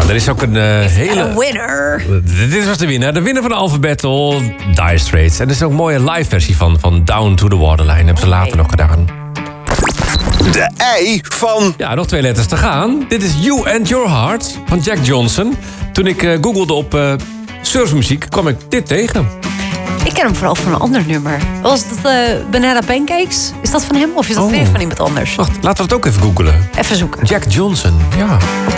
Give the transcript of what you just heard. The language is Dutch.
er is ook een hele... winner. Dit was de winnaar. De winnaar van de Alpha Battle, Dire Straits. En er is ook een mooie live versie van Down to the Waterline. Hebben ze later nog gedaan. De ei van... Ja, nog 2 letters te gaan. Dit is You and Your Heart van Jack Johnson. Toen ik googelde op surfmuziek, kwam ik dit tegen. Ik ken hem vooral van een ander nummer. Was dat Banana Pancakes? Is dat van hem of is dat weer van iemand anders? Wacht, laten we het ook even googelen. Even zoeken. Jack Johnson, ja. Oké.